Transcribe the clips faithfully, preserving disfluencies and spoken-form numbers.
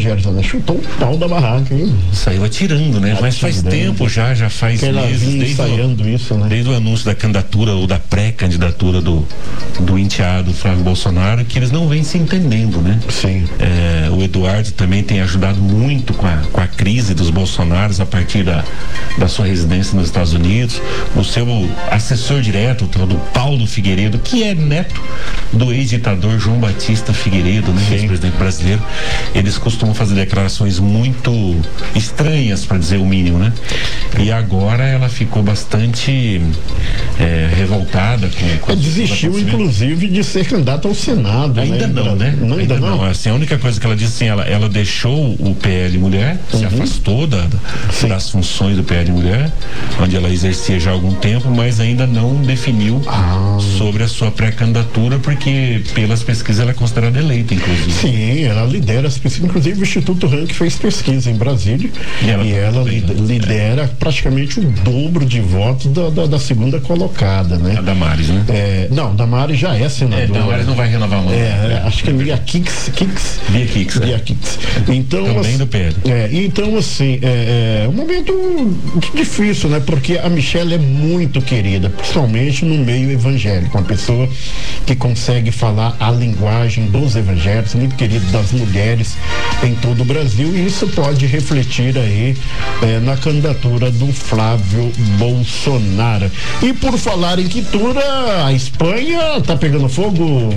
Gerson, né? Chutou o pau da barraca, hein? Saiu atirando, né? Mas faz tempo já, já faz meses, desde o, isso, né? desde o anúncio da candidatura ou da pré-candidatura do, do enteado Flávio Bolsonaro, que eles não vêm se entendendo, né? Sim. É, o Eduardo também tem ajudado muito com a, com a crise dos Bolsonaros a partir da, da sua residência nos Estados Unidos. O seu assessor direto, o tal do Paulo Figueiredo, que é neto do ex-ditador João Batista Figueiredo, né? Ex-presidente brasileiro. Eles costumam fazer declarações muito estranhas, para dizer o mínimo, né? E agora ela ficou bastante é, revoltada com, com ela desistiu, inclusive, de ser candidata ao Senado. Ainda né? não, né? Não, ainda, ainda não. não. Assim, a única coisa que ela disse, assim, ela, ela deixou o P L Mulher, uhum. se afastou da, das funções do P L Mulher, onde ela exercia já há algum tempo, mas ainda não definiu ah. sobre a sua pré-candidatura, porque pelas pesquisas ela é considerada eleita, inclusive. Sim, ela lidera as pesquisas, inclusive o Instituto Rank fez pesquisa em Brasília e ela, e ela li, lidera é. praticamente o dobro de votos da, da, da segunda colocada, né? A Damares, né? É, não, Damares já é senadora. É, Damares não vai renovar mais. É, é, acho que é Bia Kix, Kix. Bia Kix, Bia Kix. Então, também assim, do P L. É, então, assim, é, é um momento difícil, né? Porque a Michelle é muito querida, principalmente no meio evangélico, uma pessoa que consegue falar a linguagem dos evangélicos, muito querida das mulheres em todo o Brasil, e isso pode refletir aí é, na candidatura do Flávio Bolsonaro. E por falar em quitura, a Espanha tá pegando fogo,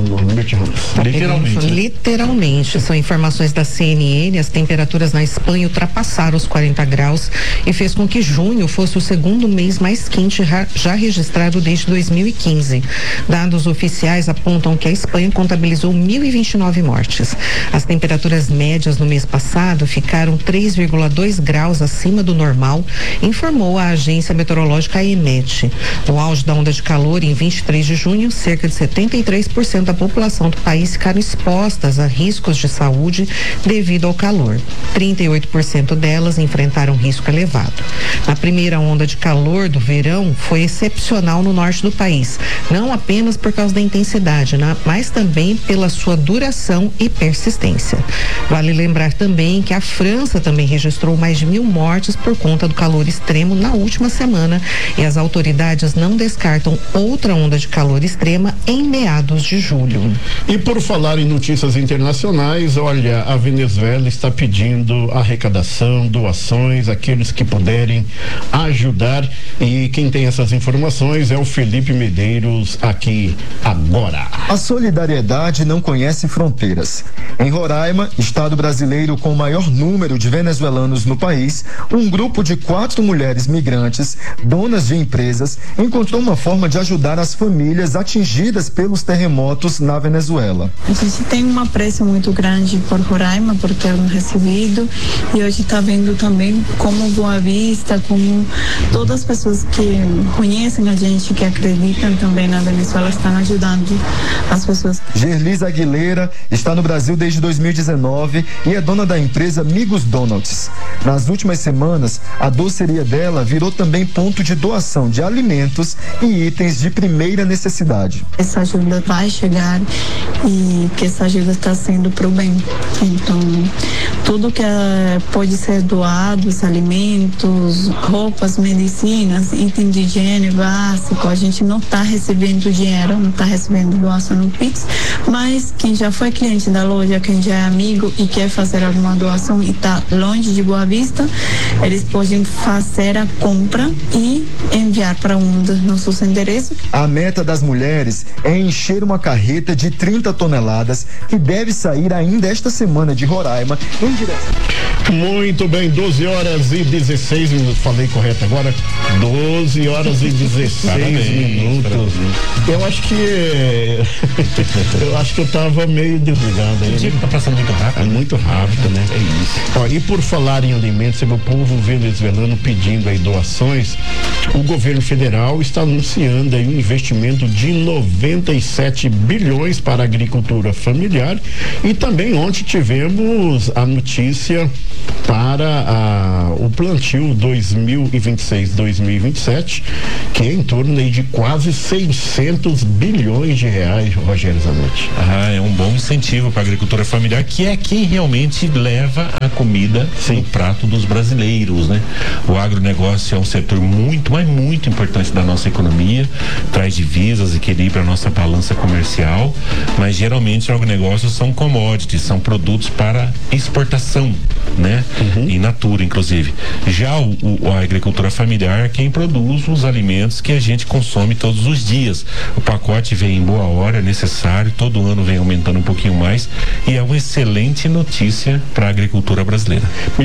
tá literalmente. Pegando, né? Literalmente, são informações da C N N, as temperaturas na Espanha ultrapassaram os quarenta graus e fez com que junho fosse o segundo mês mais quente já registrado desde dois mil e quinze. Dados oficiais apontam que a Espanha contabilizou mil e vinte e nove mortes. As temperaturas médias no mês passado ficaram três vírgula dois graus acima do normal, informou a agência meteorológica EMET. No auge da onda de calor, em vinte e três de junho, cerca de setenta e três por cento da população do país ficaram expostas a riscos de saúde devido ao calor. trinta e oito por cento delas enfrentaram risco elevado. A primeira onda de calor do verão foi excepcional no norte do país, não apenas por causa da intensidade, né, mas também pela sua duração e persistência. Vale lembrar também que a França também registrou mais de mil mortes por conta do calor extremo na última semana e as autoridades não descartam outra onda de calor extrema em meados de julho. E por falar em notícias internacionais, olha, a Venezuela está pedindo arrecadação, doações, aqueles que puderem ajudar, e quem tem essas informações é o Felipe Medeiros aqui agora. A solidariedade não conhece fronteiras. Em Roraima, estado brasileiro com o maior número de venezuelanos no país, um grupo de quatro mulheres migrantes, donas de empresas, encontrou uma forma de ajudar as famílias atingidas pelos terremotos na Venezuela. A gente tem um apreço muito grande por Roraima, por ter nos recebido, e hoje está vendo também como Boa Vista, como todas as pessoas que conhecem a gente, que acreditam também na Venezuela, estão ajudando as pessoas. Gerlisa Aguilera está no Brasil desde dois mil e dezenove e é dona da empresa Migos Donuts. Nas últimas semanas, a doceria dela virou também ponto de doação de alimentos e itens de primeira necessidade. Essa ajuda vai chegar e que essa ajuda está sendo para o bem. Então, tudo que é, pode ser doado, os alimentos, roupas, medicinas, item de higiene básico, a gente não está recebendo dinheiro, não está recebendo doação no Pix, mas quem já foi cliente da loja, quem já é amigo e quer fazer alguma doação e está longe de Boa Vista, eles podem fazer a compra e enviar para um dos nossos endereços. A meta das mulheres é encher uma carreta de trinta toneladas que deve sair ainda esta semana de Roraima em direção. Muito bem, doze horas e dezesseis minutos, falei correto agora? doze horas e dezesseis minutos. Eu acho que eu acho que eu tava meio desligado aí. O dia tá passando muito rápido. É muito rápido, né? É isso. Ó, e por falar em alimentos, o povo venezuelano pedindo aí doações, o governo federal está anunciando aí um investimento de noventa e sete bilhões para a agricultura familiar, e também ontem tivemos a notícia para a, o plantio dois mil e vinte e seis, dois mil e vinte e sete, que é em torno aí de quase seiscentos bilhões de reais, Rogério Zanetti. Ah, é um bom incentivo para a agricultura familiar, que é quem realmente leva a comida Sim. no prato dos brasileiros, né? O agronegócio é um setor muito, mas muito importante da nossa economia, traz divisas, equilibra a nossa balança comercial, mas geralmente o agronegócio são commodities, são produtos para exportação, né? Uhum. In natura, inclusive. Já o, o, a agricultura familiar é quem produz os alimentos que a gente consome todos os dias. O pacote vem em boa hora, é necessário, todo ano vem aumentando um pouquinho mais e é uma excelente notícia para a agricultura brasileira.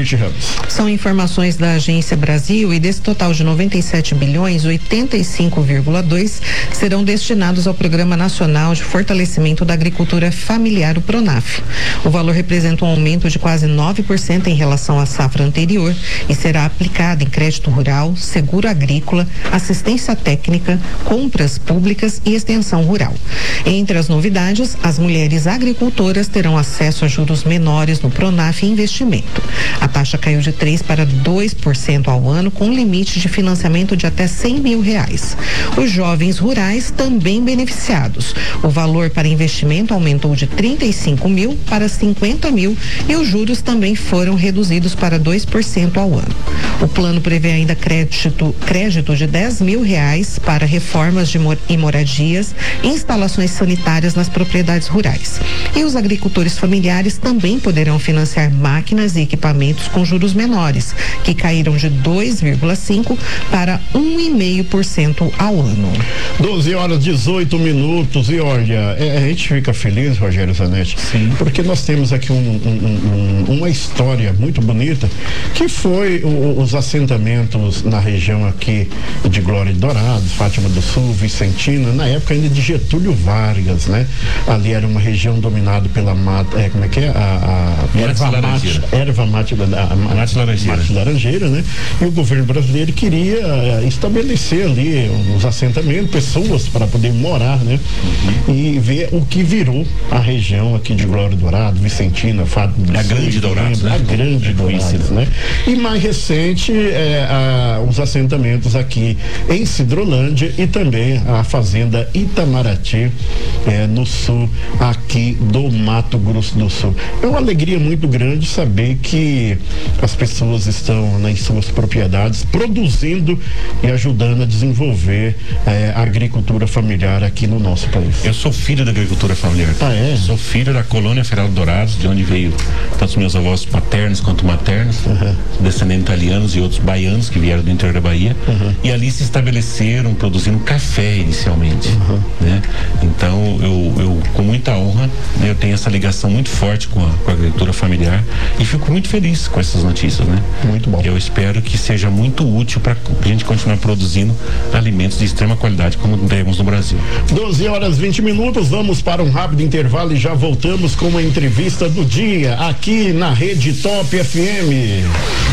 São informações da Agência Brasil e desse total de noventa e sete bilhões, oitenta e cinco vírgula dois serão destinados ao Programa Nacional de Fortalecimento da Agricultura Familiar, o PRONAF. O valor representa um aumento de quase nove por cento em relação à safra anterior e será aplicado em crédito rural, seguro agrícola, assistência técnica, compras públicas e extensão rural. Entre as novidades, as mulheres agricultoras terão acesso a juros menores no PRONAF Investimento. A taxa caiu de três para dois por cento ao ano, com limite de financiamento de até cem mil reais. Os jovens rurais também beneficiados. O valor para investimento aumentou de trinta e cinco mil para cinquenta mil e os juros também foram reduzidos para dois por cento ao ano. O plano prevê ainda crédito, crédito de dez mil reais para reformas de mor- e moradias e instalações sanitárias nas propriedades rurais. E os agricultores familiares também poderão financiar máquinas e equipamentos com juros menores, que caíram de dois vírgula cinco por cento para um vírgula cinco por cento ao ano. doze horas e dezoito minutos e olha, é, a gente fica feliz, Rogério Zanetti, Sim. porque nós temos aqui um, um, um, uma história muito bonita, que foi o, os assentamentos na região aqui de Glória de Dourados, Fátima do Sul, Vicentina, na época ainda de Getúlio Vargas, né? Ali era uma região dominada pela mata, é, como é que é? A, a erva mate, erva mate, a, mate laranjeira. Mate laranjeira, né? E o governo brasileiro queria uh, estabelecer ali os assentamentos, pessoas para poder morar, né? Uhum. E ver o que virou a região aqui de Glória Dourado, Vicentina, Fátima do a Sul, Grande Dourados, né? A Grande é Dourados, né? E mais recente, é, a, os assentamentos aqui em Cidrolândia e também a fazenda Itamaraty, é, no sul aqui do Mato Grosso do Sul. É uma alegria muito grande saber que as pessoas estão nas suas propriedades produzindo e ajudando a desenvolver é, a agricultura familiar aqui no nosso país. Eu sou filho da agricultura familiar. Ah, é? Sou filho da colônia Federal de Dourados, de onde veio tanto meus avós paternos quanto maternos, uhum. descendentes italianos e outros baianos que vieram do interior da Bahia, uhum. e ali se estabeleceram produzindo café inicialmente, uhum. né? Então eu, eu com muita honra, né, eu tenho essa ligação muito forte com a, com a agricultura familiar e fico muito feliz com essas notícias, né? Muito bom. Eu espero que seja muito útil para a gente continuar produzindo alimentos de extrema qualidade como temos no Brasil. doze horas e vinte minutos, vamos para um rápido intervalo e já voltamos com a entrevista do dia aqui na Rede Top F M.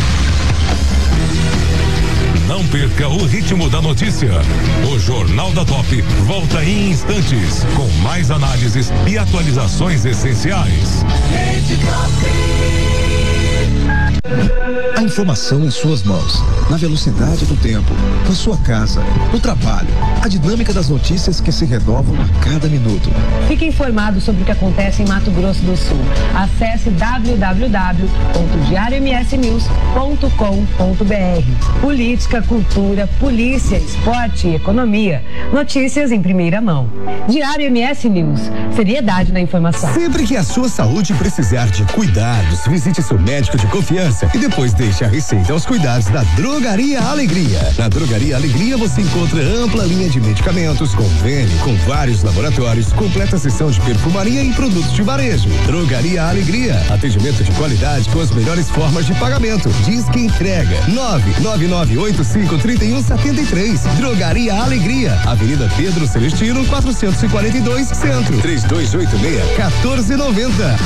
Não perca o ritmo da notícia. O Jornal da Top volta em instantes com mais análises e atualizações essenciais. Rede Top. A informação em suas mãos, na velocidade do tempo, na sua casa, no trabalho, a dinâmica das notícias que se renovam a cada minuto. Fique informado sobre o que acontece em Mato Grosso do Sul. Acesse w w w ponto diário m s news ponto com ponto b r. Política, cultura, polícia, esporte e economia. Notícias em primeira mão. Diário M S News. Seriedade na informação. Sempre que a sua saúde precisar de cuidados, visite seu médico de confiança e depois deixe a receita aos cuidados da Drogaria Alegria. Na Drogaria Alegria você encontra ampla linha de medicamentos, convênio com vários laboratórios, completa seção de perfumaria e produtos de varejo. Drogaria Alegria. Atendimento de qualidade com as melhores formas de pagamento. Diz que entrega. nove nove nove oito cinco três um sete três. Drogaria Alegria. Avenida Pedro Celestino, quatrocentos e quarenta e dois, Centro. três dois oito seis, um quatro nove zero.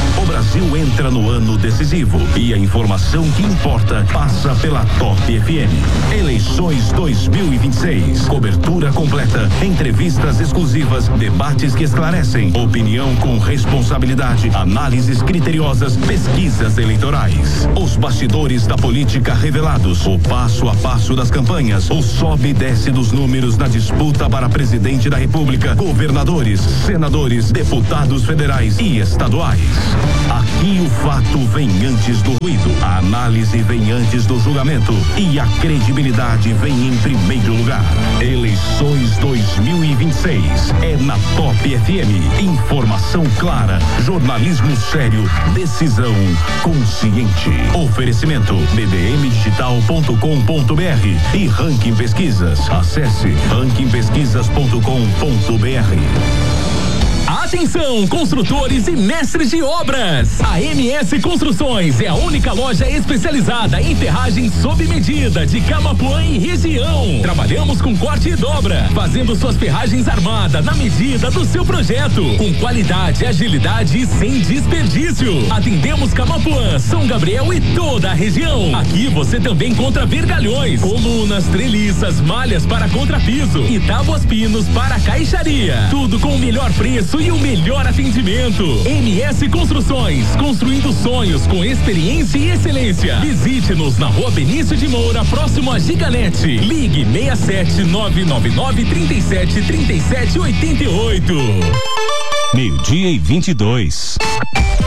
O Brasil entra no ano decisivo e a informação que importa passa pela Top F M. Eleições dois mil e vinte e seis. Cobertura completa, entrevistas exclusivas, debates que esclarecem, opinião com responsabilidade, análises criteriosas, pesquisas eleitorais. Os bastidores da política revelados, o passo a passo das campanhas, o sobe e desce dos números na disputa para presidente da República, governadores, senadores, deputados federais e estaduais. Aqui o fato vem antes do ruído, a análise vem antes do julgamento e a credibilidade vem em primeiro lugar. Eleições dois mil e vinte e seis é na Top F M. Informação clara, jornalismo sério, decisão consciente. Oferecimento b d m digital ponto com ponto b r e Ranking Pesquisas. Acesse ranking pesquisas ponto com ponto b r. Atenção, construtores e mestres de obras! A M S Construções é a única loja especializada em ferragem sob medida de Camapuã e região. Trabalhamos com corte e dobra, fazendo suas ferragens armadas na medida do seu projeto, com qualidade, agilidade e sem desperdício. Atendemos Camapuã, São Gabriel e toda a região. Aqui você também encontra vergalhões, colunas, treliças, malhas para contrapiso e tábuas pinos para caixaria. Tudo com o melhor preço e o melhor atendimento. M S Construções, construindo sonhos com experiência e excelência. Visite-nos na Rua Benício de Moura, próximo a Giganete. Ligue seis sete nove nove nove, três sete, três sete oito oito. Meio-dia e vinte e dois.